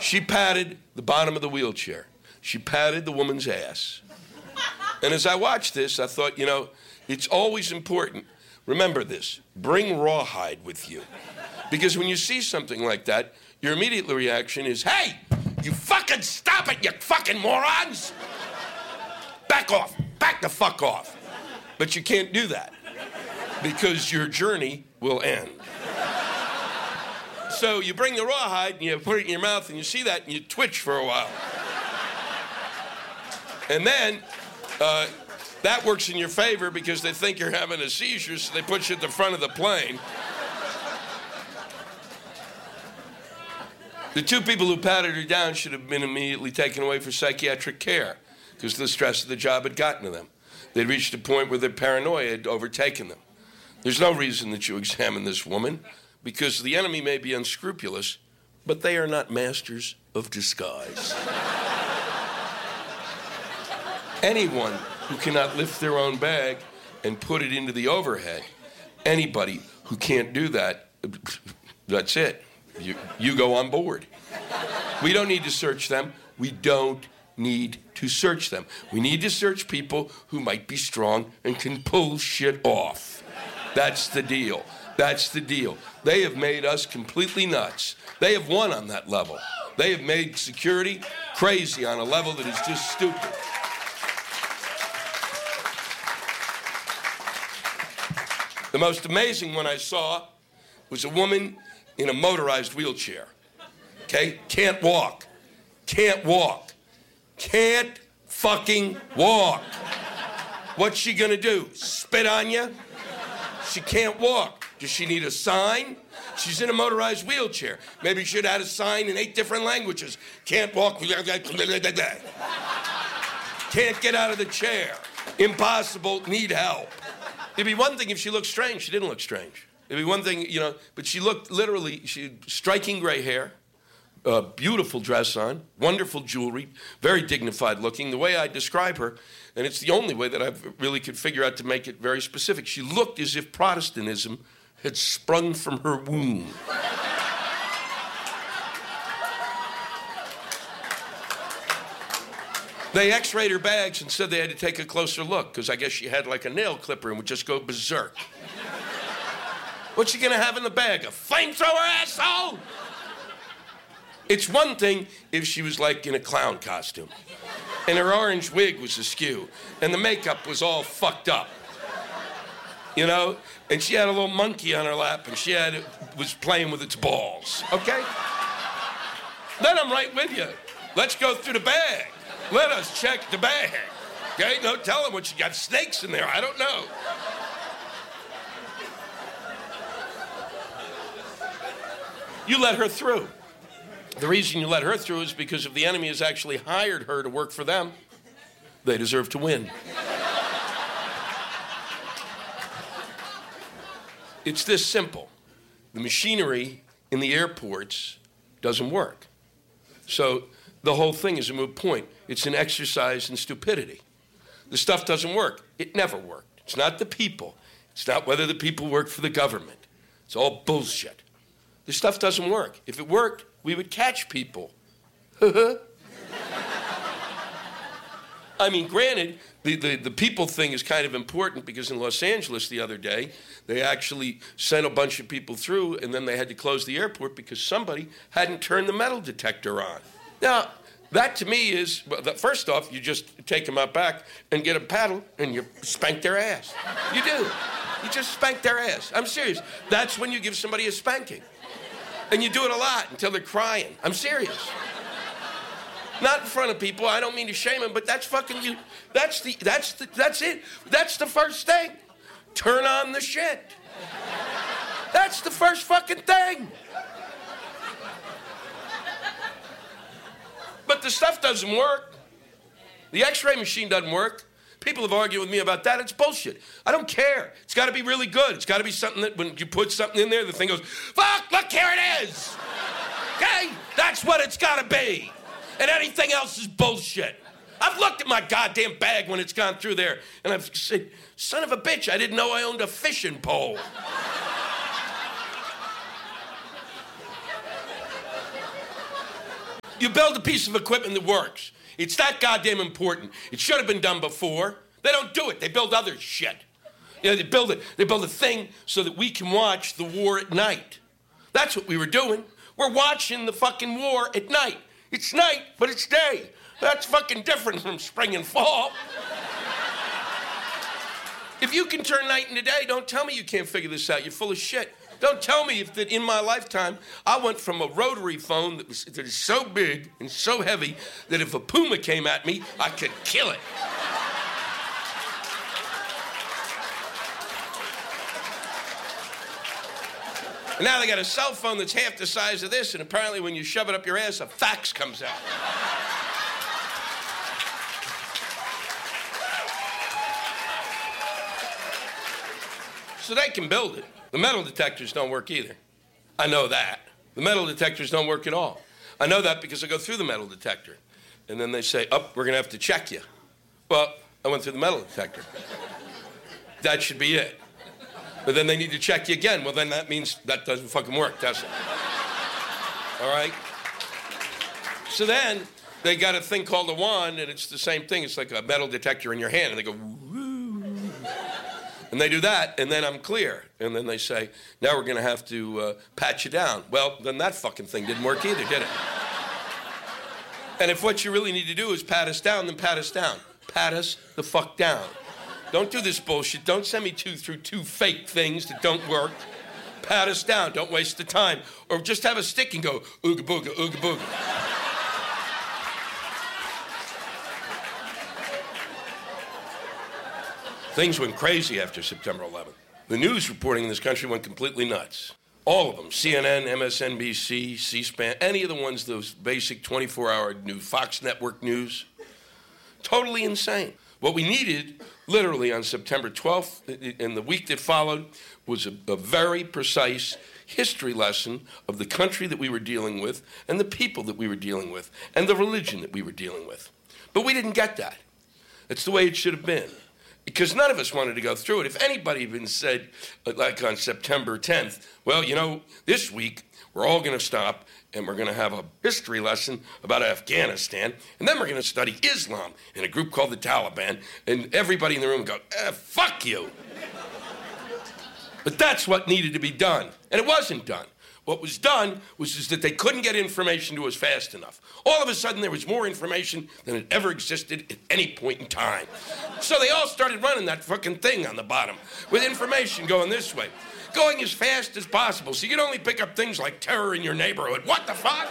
She patted the bottom of the wheelchair. She patted the woman's ass. And as I watched this, I thought, you know, it's always important. Remember this, bring rawhide with you. Because when you see something like that, your immediate reaction is, hey, you fucking stop it, you fucking morons! Back off, back the fuck off. But you can't do that because your journey will end. So you bring the rawhide and you put it in your mouth and you see that and you twitch for a while. And then that works in your favor because they think you're having a seizure, so they put you at the front of the plane. The two people who patted her down should have been immediately taken away for psychiatric care because the stress of the job had gotten to them. They'd reached a point where their paranoia had overtaken them. There's no reason that you examine this woman because the enemy may be unscrupulous, but they are not masters of disguise. Anyone who cannot lift their own bag and put it into the overhead, anybody who can't do that, that's it. You go on board. We don't need to search them. We don't need to search them. We need to search people who might be strong and can pull shit off. That's the deal. That's the deal. They have made us completely nuts. They have won on that level. They have made security crazy on a level that is just stupid. The most amazing one I saw was a woman in a motorized wheelchair. Okay? Can't walk. Can't walk. Can't fucking walk. What's she gonna do? Spit on you? She can't walk. Does she need a sign? She's in a motorized wheelchair. Maybe she should have had a sign in 8 different languages. Can't walk. Can't get out of the chair. Impossible. Need help. It'd be one thing if she looked strange. She didn't look strange. It'd be one thing, you know, but she looked literally, she had striking gray hair, beautiful dress on, wonderful jewelry, very dignified looking. The way I describe her, and it's the only way that I really could figure out to make it very specific, she looked as if Protestantism had sprung from her womb. They x-rayed her bags and said they had to take a closer look because I guess she had like a nail clipper and would just go berserk. What's she gonna have in the bag? A flamethrower, asshole? It's one thing if she was like in a clown costume and her orange wig was askew and the makeup was all fucked up, you know? And she had a little monkey on her lap and she was playing with its balls, okay? Then I'm right with you. Let's go through the bag. Let us check the bag, okay? No, tell them what you got. Snakes in there, I don't know. You let her through. The reason you let her through is because if the enemy has actually hired her to work for them, they deserve to win. It's this simple. The machinery in the airports doesn't work. So the whole thing is a moot point. It's an exercise in stupidity. The stuff doesn't work. It never worked. It's not the people. It's not whether the people work for the government. It's all bullshit. This stuff doesn't work. If it worked, we would catch people. I mean, granted, the people thing is kind of important because in Los Angeles the other day, they actually sent a bunch of people through and then they had to close the airport because somebody hadn't turned the metal detector on. Now, that to me is, first off, you just take them out back and get a paddle and you spank their ass. You do. You just spank their ass. I'm serious. That's when you give somebody a spanking. And you do it a lot until they're crying. I'm serious. Not in front of people. I don't mean to shame them, but that's fucking you. That's it. That's the first thing. Turn on the shit. That's the first fucking thing. But the stuff doesn't work. The x-ray machine doesn't work. People have argued with me about that. It's bullshit. I don't care. It's got to be really good. It's got to be something that when you put something in there, the thing goes, fuck, look, here it is. Okay? That's what it's got to be. And anything else is bullshit. I've looked at my goddamn bag when it's gone through there, and I've said, son of a bitch, I didn't know I owned a fishing pole. You build a piece of equipment that works. It's that goddamn important. It should have been done before. They don't do it. They build other shit. You know, they build a thing so that we can watch the war at night. That's what we were doing. We're watching the fucking war at night. It's night, but it's day. That's fucking different from spring and fall. If you can turn night into day, don't tell me you can't figure this out. You're full of shit. Don't tell me that in my lifetime, I went from a rotary phone that is so big and so heavy that if a puma came at me, I could kill it. And now they got a cell phone that's half the size of this, and apparently when you shove it up your ass, a fax comes out. So they can build it. The metal detectors don't work either. I know that. The metal detectors don't work at all. I know that because I go through the metal detector. And then they say, oh, we're going to have to check you. Well, I went through the metal detector. That should be it. But then they need to check you again. Well, then that means that doesn't fucking work, does it? All right? So then they got a thing called a wand, and it's the same thing. It's like a metal detector in your hand, and they go, woo. And they do that, and then I'm clear. And then they say, now we're going to have to pat you down. Well, then that fucking thing didn't work either, did it? And if what you really need to do is pat us down, then pat us down. Pat us the fuck down. Don't do this bullshit. Don't send me through two fake things that don't work. Pat us down. Don't waste the time. Or just have a stick and go, ooga booga, ooga booga. Things went crazy after September 11th. The news reporting in this country went completely nuts. All of them. CNN, MSNBC, C-SPAN, any of the ones, those basic 24-hour news, Fox Network news. Totally insane. What we needed, literally on September 12th, and the week that followed, was a very precise history lesson of the country that we were dealing with, and the people that we were dealing with, and the religion that we were dealing with. But we didn't get that. It's the way it should have been. Because none of us wanted to go through it. If anybody even said, like on September 10th, well, you know, this week we're all going to stop and we're going to have a history lesson about Afghanistan, and then we're going to study Islam in a group called the Taliban, and everybody in the room would go, fuck you. But that's what needed to be done, and it wasn't done. What was done was just that they couldn't get information to us fast enough. All of a sudden, there was more information than had ever existed at any point in time. So they all started running that fucking thing on the bottom with information going this way, going as fast as possible. So you could only pick up things like terror in your neighborhood. What the fuck?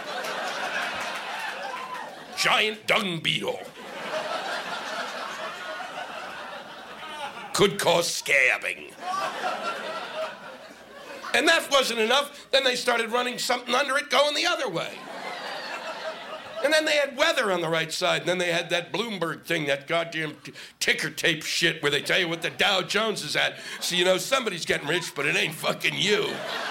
Giant dung beetle. Could cause scabbing. And that wasn't enough. Then they started running something under it going the other way. And then they had weather on the right side. And then they had that Bloomberg thing, that goddamn ticker tape shit where they tell you what the Dow Jones is at. So you know somebody's getting rich, but it ain't fucking you.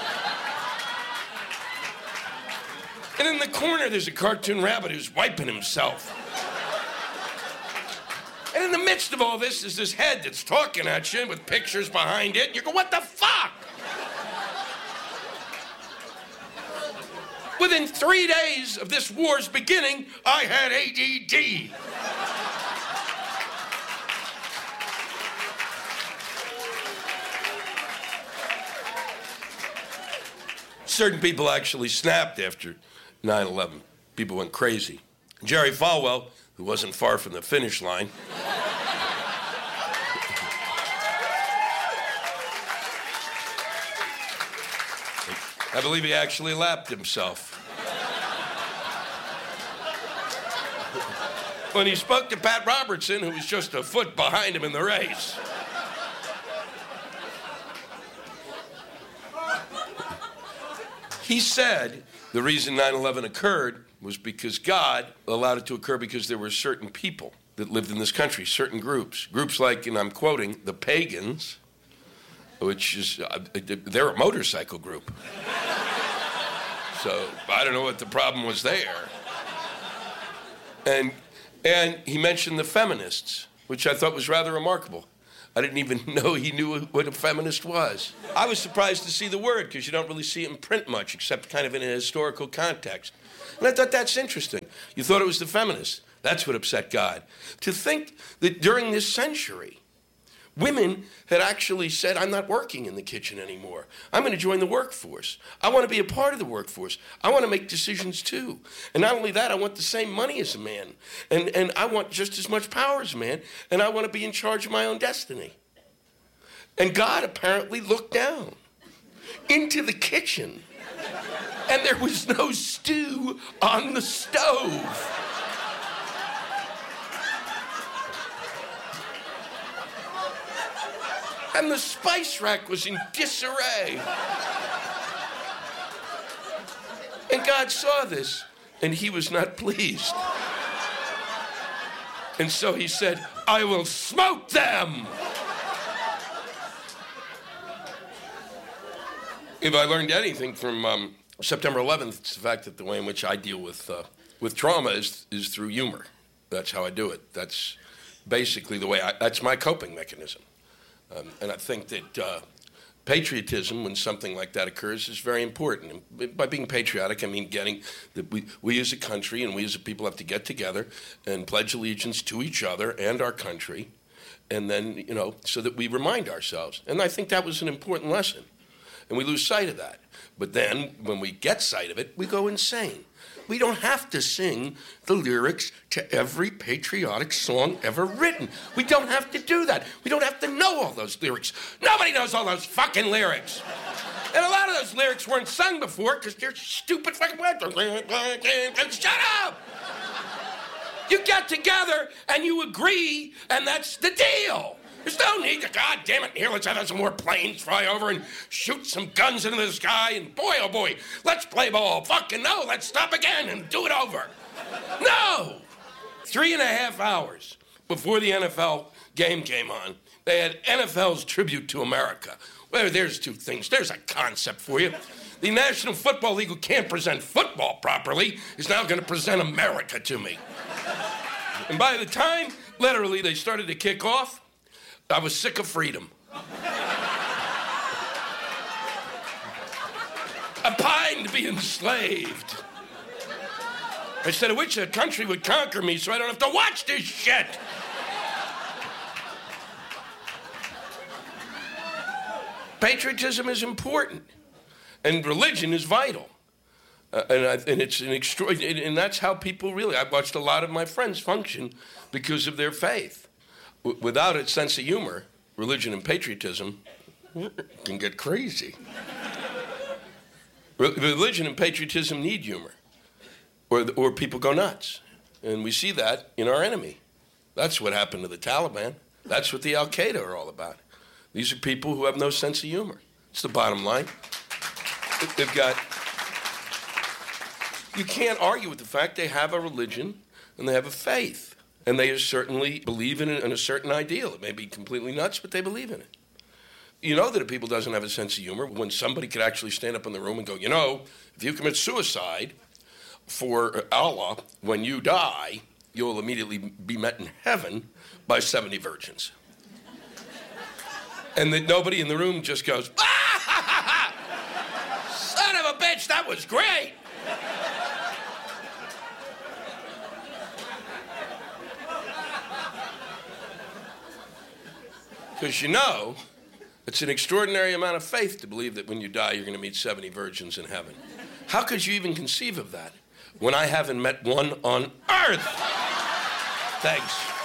And in the corner, there's a cartoon rabbit who's wiping himself. And in the midst of all this is this head that's talking at you with pictures behind it. And you go, what the fuck? Within 3 days of this war's beginning, I had ADD. Certain people actually snapped after 9/11. People went crazy. Jerry Falwell, who wasn't far from the finish line, I believe he actually lapped himself. When he spoke to Pat Robertson, who was just a foot behind him in the race. He said the reason 9/11 occurred was because God allowed it to occur because there were certain people that lived in this country, certain groups. Groups like, and I'm quoting, the pagans, which is, they're a motorcycle group. So I don't know what the problem was there. And he mentioned the feminists, which I thought was rather remarkable. I didn't even know he knew what a feminist was. I was surprised to see the word because you don't really see it in print much except kind of in a historical context. And I thought that's interesting. You thought it was the feminists. That's what upset God. To think that during this century, women had actually said, I'm not working in the kitchen anymore. I'm going to join the workforce. I want to be a part of the workforce. I want to make decisions too. And not only that, I want the same money as a man. And I want just as much power as a man. And I want to be in charge of my own destiny. And God apparently looked down into the kitchen. And there was no stew on the stove. And the spice rack was in disarray. And God saw this, and he was not pleased. And so he said, I will smote them. If I learned anything from September 11th, it's the fact that the way in which I deal with trauma is through humor. That's how I do it. That's basically the way that's my coping mechanism. And I think that patriotism, when something like that occurs, is very important. And by being patriotic, I mean getting that we as a country and we as a people have to get together and pledge allegiance to each other and our country, and then, so that we remind ourselves. And I think that was an important lesson. And we lose sight of that. But then, when we get sight of it, we go insane. We don't have to sing the lyrics to every patriotic song ever written. We don't have to do that. We don't have to know all those lyrics. Nobody knows all those fucking lyrics. And a lot of those lyrics weren't sung before because they're stupid fucking words. Shut up! You get together and you agree, and that's the deal. There's no need to, God damn it, here, let's have some more planes fly over and shoot some guns into the sky, and boy, oh boy, let's play ball. Fucking no, let's stop again and do it over. No! 3.5 hours before the NFL game came on, they had NFL's Tribute to America. Well, there's two things. There's a concept for you. The National Football League, who can't present football properly, is now going to present America to me. And by the time, literally, they started to kick off, I was sick of freedom. I pined to be enslaved. I said, I wish a country would conquer me so I don't have to watch this shit. Patriotism is important, and religion is vital. And it's an extraordinary, and that's how people really, I've watched a lot of my friends function because of their faith. Without a sense of humor, religion and patriotism can get crazy. Religion and patriotism need humor, or people go nuts. And we see that in our enemy. That's what happened to the Taliban. That's what the Al-Qaeda are all about. These are people who have no sense of humor. It's the bottom line. They've got... You can't argue with the fact they have a religion and they have a faith. And they certainly believe in a certain ideal. It may be completely nuts, but they believe in it. You know that a people doesn't have a sense of humor when somebody could actually stand up in the room and go, if you commit suicide for Allah, when you die, you'll immediately be met in heaven by 70 virgins. And that nobody in the room just goes, ah, son of a bitch, that was great. Because it's an extraordinary amount of faith to believe that when you die, you're going to meet 70 virgins in heaven. How could you even conceive of that when I haven't met one on earth? Thanks.